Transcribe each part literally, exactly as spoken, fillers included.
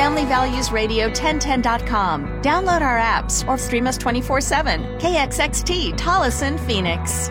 Family Values Radio ten ten dot com. Download our apps or stream us twenty-four seven. K X X T, Tolleson, Phoenix.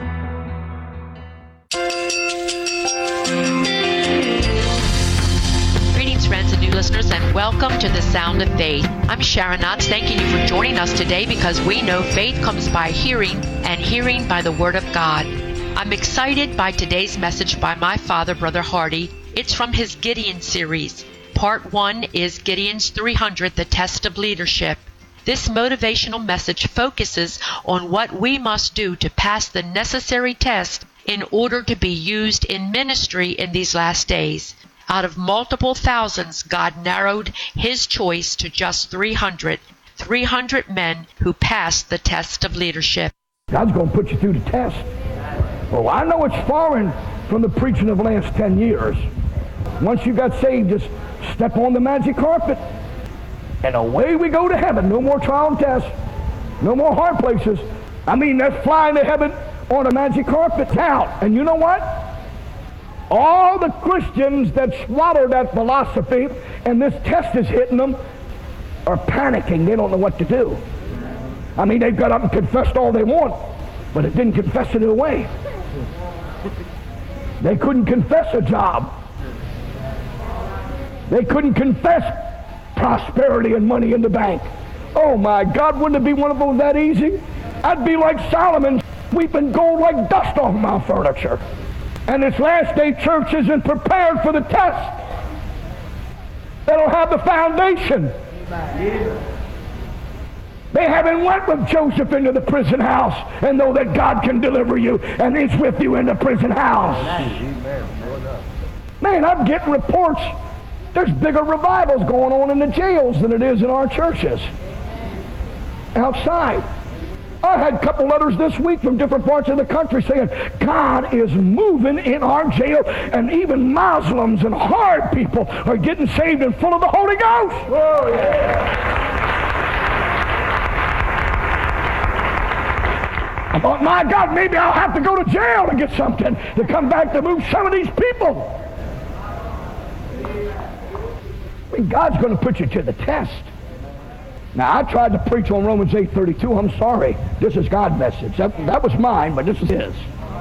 Greetings, friends and new listeners, and welcome to the Sound of Faith. I'm Sharon Knotts, thanking you for joining us today because we know faith comes by hearing, and hearing by the Word of God. I'm excited by today's message by my father, Brother Hardy. It's from his Gideon series. Part one is Gideon's three hundred, The Test of Leadership. This motivational message focuses on what we must do to pass the necessary test in order to be used in ministry in these last days. Out of multiple thousands, God narrowed his choice to just three hundred. three hundred men who passed the test of leadership. God's going to put you through the test. Well, I know it's foreign from the preaching of the last ten years. Once you got saved, just step on the magic carpet, and away we go to heaven. No more trial and tests. No more hard places. I mean, that's flying to heaven on a magic carpet now. And you know what? All the Christians that swallow that philosophy and this test is hitting them are panicking. They don't know what to do. I mean, they've got up and confessed all they want, but it didn't confess it away. They couldn't confess a job. They couldn't confess prosperity and money in the bank. Oh my God, wouldn't it be one of those that easy? I'd be like Solomon, sweeping gold like dust off my furniture. And this last day church isn't prepared for the test. They don't have the foundation. They haven't went with Joseph into the prison house and know that God can deliver you and is with you in the prison house. Man, I'm getting reports. There's bigger revivals going on in the jails than it is in our churches. Outside. I had a couple letters this week from different parts of the country saying, God is moving in our jail, and even Muslims and hard people are getting saved and full of the Holy Ghost. Oh, yeah. I thought, my God, maybe I'll have to go to jail to get something to come back to move some of these people. I mean, God's going to put you to the test. Now, I tried to preach on Romans eight thirty-two. I'm sorry. This is God's message. That, that was mine, but this is his.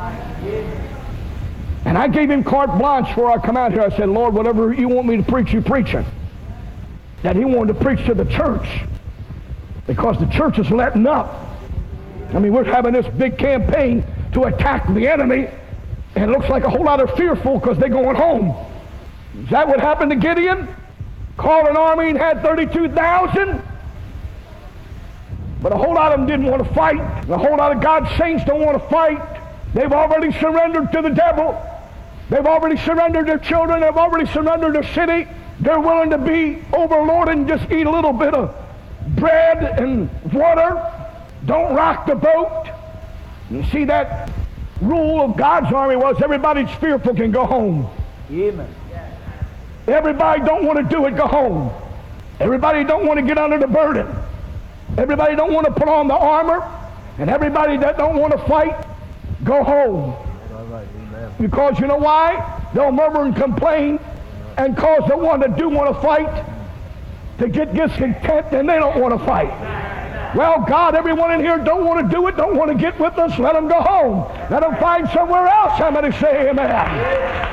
And I gave him carte blanche before I come out here. I said, Lord, whatever you want me to preach, you preach it. That he wanted to preach to the church because the church is letting up. I mean, we're having this big campaign to attack the enemy, and it looks like a whole lot of fearful because they're going home. Is that what happened to Gideon? Called an army and had thirty-two thousand? But a whole lot of them didn't want to fight. A whole lot of God's saints don't want to fight. They've already surrendered to the devil. They've already surrendered their children. They've already surrendered their city. They're willing to be overlorded and just eat a little bit of bread and water. Don't rock the boat. You see, that rule of God's army was everybody's fearful can go home. Amen. Everybody don't want to do it, go home. Everybody don't want to get under the burden. Everybody don't want to put on the armor, and everybody that don't want to fight, go home. Because you know why? They'll murmur and complain and cause the one that do want to fight to get discontent, and they don't want to fight. Well, God, everyone in here don't want to do it, don't want to get with us, let them go home. Let them find somewhere else. Somebody say amen.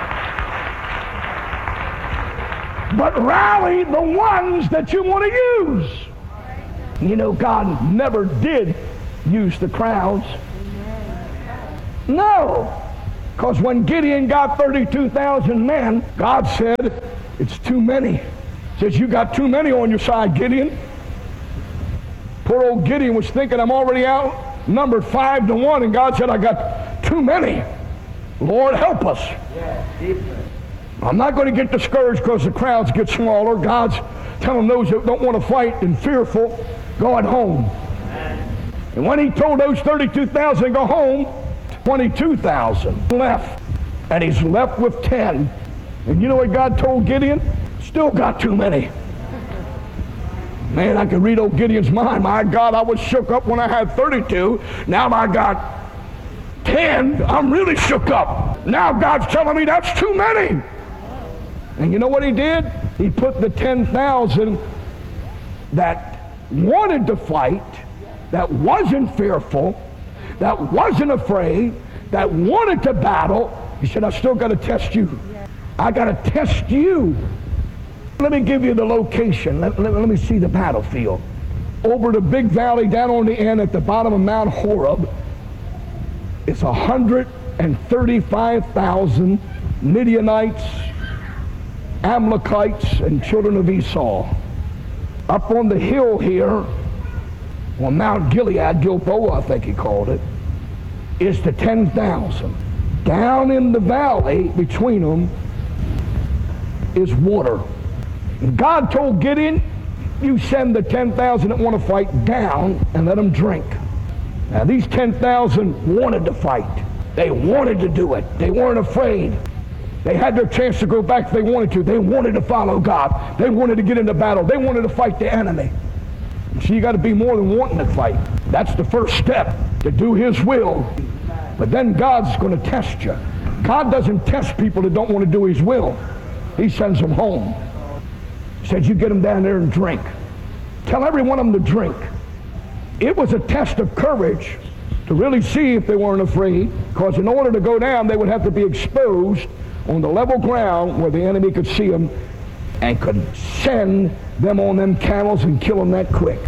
But rally the ones that you want to use. You know, God never did use the crowds. No. Because when Gideon got thirty-two thousand men, God said, it's too many. He says, you got too many on your side, Gideon. Poor old Gideon was thinking, I'm already outnumbered five to one, and God said, I got too many. Lord, help us. I'm not going to get discouraged because the crowds get smaller. God's telling those that don't want to fight and fearful, go at home. And when he told those thirty-two thousand to go home, twenty-two thousand left. And he's left with ten. And you know what God told Gideon? Still got too many. Man, I could read old Gideon's mind. My God, I was shook up when I had thirty-two. Now I got ten. I'm really shook up. Now God's telling me that's too many. And you know what he did? He put the ten thousand that wanted to fight, that wasn't fearful, that wasn't afraid, that wanted to battle. He said, I still got to test you. I got to test you. Let me give you the location. Let, let, let me see the battlefield. Over the big valley down on the end at the bottom of Mount Horeb, it's one hundred thirty-five thousand Midianites, Amalekites, and children of Esau. Up on the hill here, on Mount Gilead, Gilboa I think he called it, is the ten thousand. Down in the valley between them is water. And God told Gideon, you send the ten thousand that want to fight down and let them drink. Now these ten thousand wanted to fight. They wanted to do it. They weren't afraid. They had their chance to go back if they wanted to. They wanted to follow God. They wanted to get into battle. They wanted to fight the enemy. So you got to be more than wanting to fight. That's the first step, to do his will. But then God's going to test you. God doesn't test people that don't want to do his will. He sends them home. He says, you get them down there and drink. Tell every one of them to drink. It was a test of courage to really see if they weren't afraid, because in order to go down, they would have to be exposed on the level ground where the enemy could see them and could send them on them camels and kill them that quick.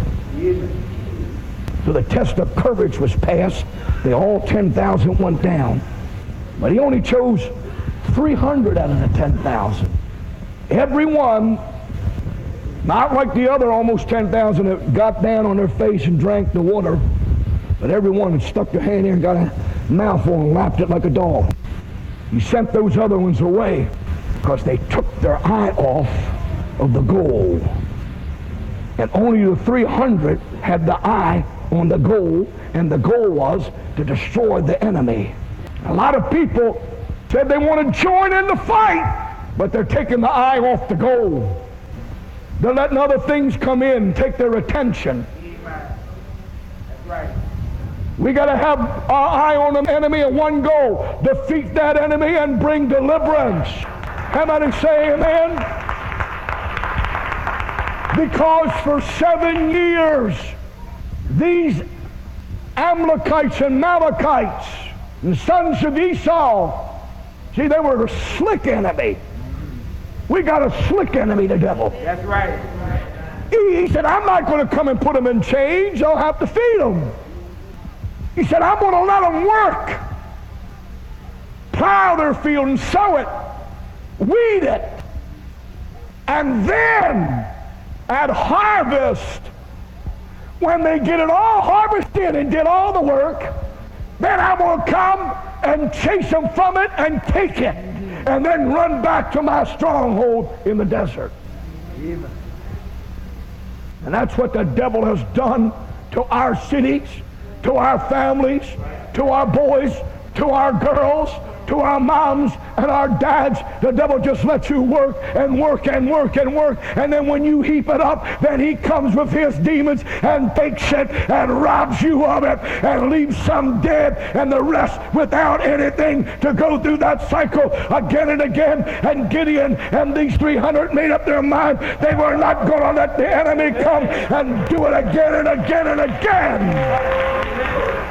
So the test of courage was passed. They all ten thousand went down. But he only chose three hundred out of the ten thousand. Every one, not like the other almost ten thousand that got down on their face and drank the water, but every one that stuck their hand in and got a mouthful and lapped it like a dog. He sent those other ones away because they took their eye off of the goal. And only the three hundred had the eye on the goal, and the goal was to destroy the enemy. A lot of people said they want to join in the fight, but they're taking the eye off the goal. They're letting other things come in and take their attention. That's right. We got to have our eye on the enemy and one goal: defeat that enemy and bring deliverance. Somebody say amen? Because for seven years, these Amalekites and Amalekites, the sons of Esau, see, they were a slick enemy. We got a slick enemy, the devil. That's right. He, he said, I'm not going to come and put them in chains. I'll have to feed them. He said, I'm going to let them work. Plow their field and sow it. Weed it. And then at harvest, when they get it all harvested and did all the work, then I'm going to come and chase them from it and take it, and then run back to my stronghold in the desert. Amen. And that's what the devil has done to our cities, to our families, to our boys, to our girls, to our moms and our dads. The devil just lets you work and work and work and work, and then when you heap it up, then he comes with his demons and takes it and robs you of it and leaves some dead and the rest without anything to go through that cycle again and again. And Gideon and these three hundred made up their mind they were not going to let the enemy come and do it again and again and again.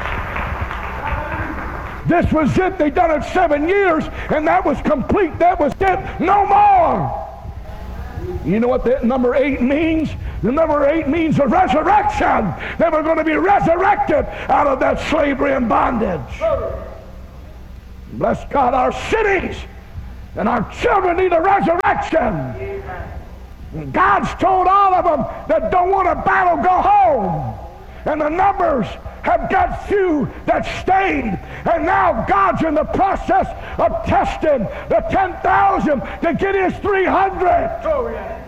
This was it. They done it seven years, and that was complete. That was it. No more. You know what that number eight means? The number eight means a resurrection. They were going to be resurrected out of that slavery and bondage. Bless God, our cities and our children need a resurrection. And God's told all of them that don't want to battle, go home. And the numbers have got few that stayed. And now God's in the process of testing the ten thousand to get his three hundred. Oh, yeah.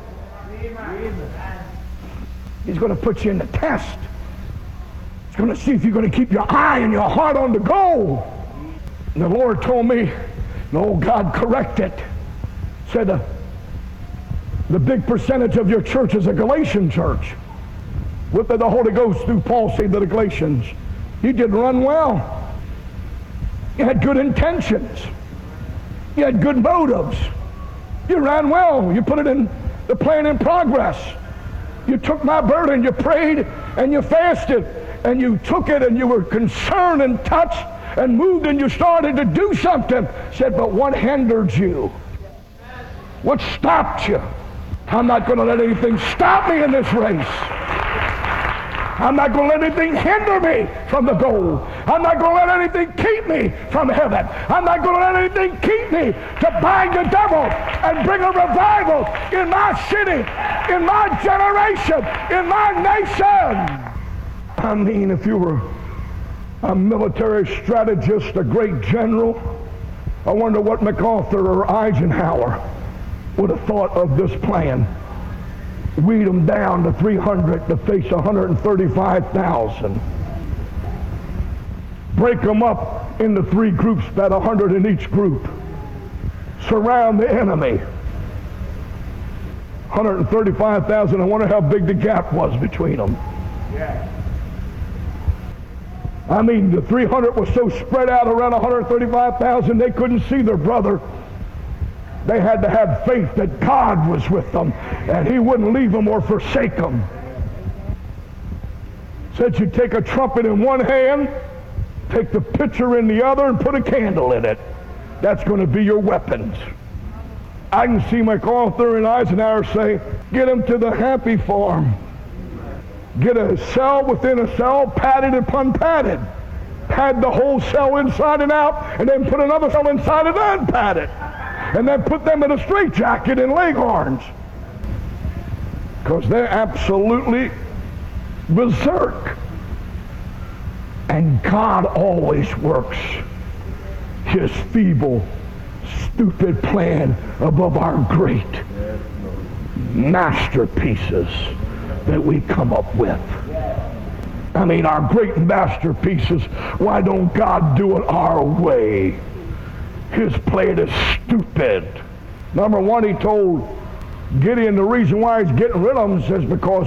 He's going to put you in the test. He's going to see if you're going to keep your eye and your heart on the goal. And the Lord told me, no, God, correct it. Said the, the big percentage of your church is a Galatian church. What did the Holy Ghost through Paul say to the Galatians? You did run well. You had good intentions. You had good motives. You ran well. You put it in the plan in progress. You took my burden. You prayed and you fasted. And you took it and you were concerned and touched and moved and you started to do something. Said, but what hindered you? What stopped you? I'm not going to let anything stop me in this race. I'm not going to let anything hinder me from the goal. I'm not going to let anything keep me from heaven. I'm not going to let anything keep me to bind the devil and bring a revival in my city, in my generation, in my nation. I mean, if you were a military strategist, a great general, I wonder what MacArthur or Eisenhower would have thought of this plan. Weed them down to three hundred to face one hundred thirty-five thousand. Break them up into three groups, about one hundred in each group. Surround the enemy. one hundred thirty-five thousand, I wonder how big the gap was between them. Yeah. I mean, the three hundred was so spread out around one hundred thirty-five thousand, they couldn't see their brother. They had to have faith that God was with them and he wouldn't leave them or forsake them. Said you take a trumpet in one hand, take the pitcher in the other, and put a candle in it. That's going to be your weapons. I can see MacArthur and Eisenhower say, get them to the happy farm. Get a cell within a cell, padded upon padded. Pad the whole cell inside and out, and then put another cell inside and unpad it. And then put them in a straitjacket and leghorns. Because they're absolutely berserk. And God always works his feeble, stupid plan above our great masterpieces that we come up with. I mean, our great masterpieces, why don't God do it our way? His plan is stupid. Number one, he told Gideon the reason why he's getting rid of them is because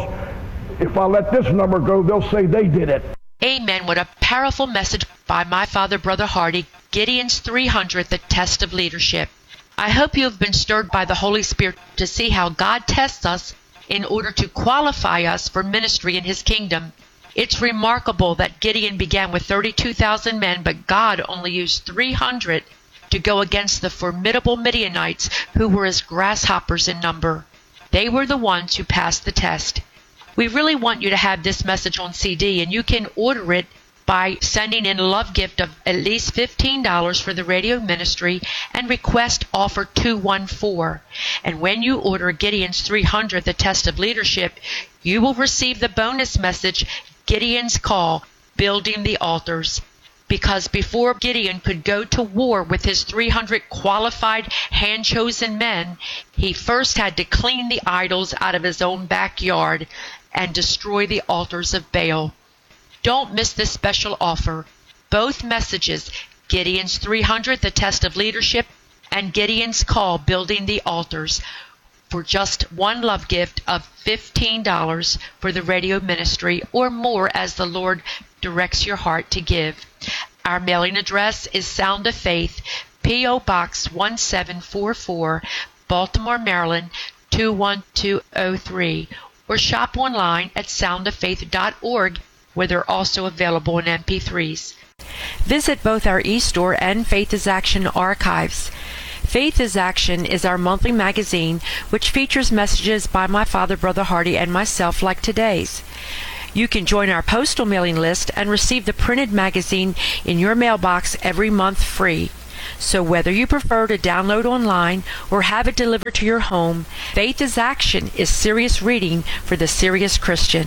if I let this number go, they'll say they did it. Amen. What a powerful message by my father, Brother Hardy. Gideon's three hundred, the test of leadership. I hope you have been stirred by the Holy Spirit to see how God tests us in order to qualify us for ministry in his kingdom. It's remarkable that Gideon began with thirty-two thousand men, but God only used three hundred to go against the formidable Midianites who were as grasshoppers in number. They were the ones who passed the test. We really want you to have this message on C D, and you can order it by sending in a love gift of at least fifteen dollars for the radio ministry and request offer two one four. And when you order Gideon's three hundred, the test of leadership, you will receive the bonus message, Gideon's Call, Building the Altars. Because before Gideon could go to war with his three hundred qualified, hand-chosen men, he first had to clean the idols out of his own backyard and destroy the altars of Baal. Don't miss this special offer. Both messages, Gideon's three hundred, the test of leadership, and Gideon's Call, Building the Altars, for just one love gift of fifteen dollars for the radio ministry, or more as the Lord directs your heart to give. Our mailing address is Sound of Faith, P O. Box one seven four four, Baltimore, Maryland two one two oh three, or shop online at sound of faith dot org, where they're also available in M P threes. Visit both our eStore and Faith is Action archives. Faith is Action is our monthly magazine which features messages by my father, Brother Hardy, and myself like today's. You can join our postal mailing list and receive the printed magazine in your mailbox every month free. So whether you prefer to download online or have it delivered to your home, Faith is Action is serious reading for the serious Christian.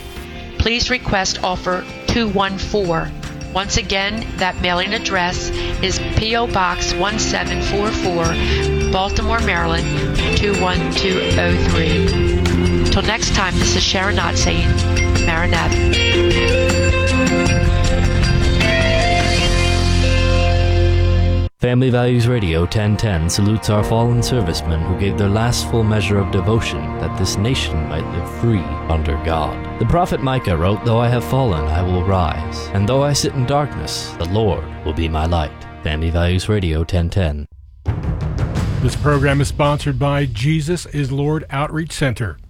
Please request offer two one four. Once again, that mailing address is P O. Box one seven four four, Baltimore, Maryland two one two oh three. Till next time, this is Sharon Knott saying, Maranatha. Family Values Radio ten ten salutes our fallen servicemen who gave their last full measure of devotion that this nation might live free under God. The prophet Micah wrote, "Though I have fallen, I will rise, and though I sit in darkness, the Lord will be my light." Family Values Radio ten ten. This program is sponsored by Jesus is Lord Outreach Center.